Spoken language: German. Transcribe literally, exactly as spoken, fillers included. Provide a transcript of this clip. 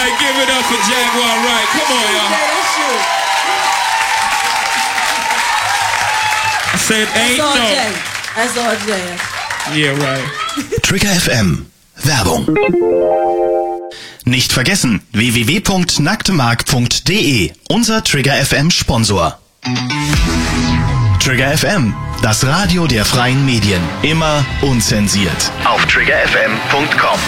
right, give it up for Jaguar Wright. Come on, y'all. I said ain't That's all no. Jay. That's all Jay. Yeah, right. Trigger F M. Werbung. Nicht vergessen, w w w punkt nacktemark punkt d e, unser Trigger F M Sponsor. Trigger F M, das Radio der freien Medien. Immer unzensiert. Auf trigger f m punkt com.